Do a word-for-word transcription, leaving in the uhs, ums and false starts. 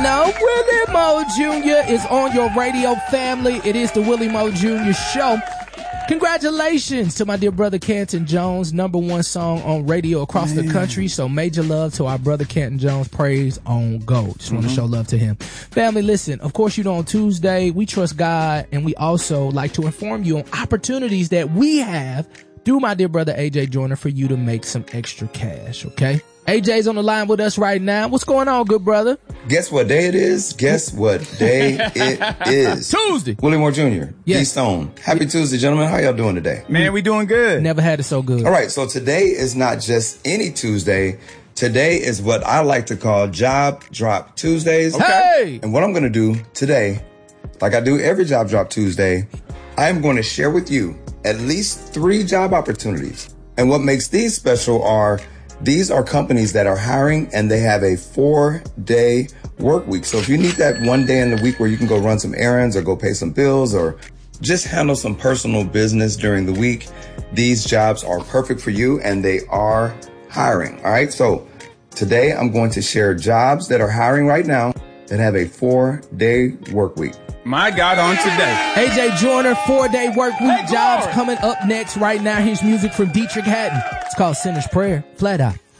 know, Willie Moe Junior is on your radio, family. It is the Willie Moe Junior Show. Congratulations to my dear brother Canton Jones, number one song on radio across Man. the country. So major love to our brother Canton Jones. Praise on go. Just mm-hmm. want to show love to him. Family, listen, of course, you know, on Tuesday, we trust God, and we also like to inform you on opportunities that we have through my dear brother A J Joyner for you to make some extra cash, okay? A J's on the line with us right now. What's going on, good brother? Guess what day it is? Guess what day it is? Tuesday. Willie Moore Junior Yes. D Stone. Happy yes. Tuesday, gentlemen. How y'all doing today? Man, we doing good. Never had it so good. All right, so today is not just any Tuesday. Today is what I like to call Job Drop Tuesdays. Okay. Hey! And what I'm going to do today, like I do every Job Drop Tuesday, I'm going to share with you at least three job opportunities. And what makes these special are these are companies that are hiring, and they have a four-day work week. So if you need that one day in the week where you can go run some errands or go pay some bills or just handle some personal business during the week, these jobs are perfect for you, and they are hiring. All right. So today I'm going to share jobs that are hiring right now that have a four-day work week. My God, on today. A J Joyner, four-day work week hey, jobs coming up next right now. Here's music from Dietrich Haddon. It's called Sinner's Prayer. Flat Out.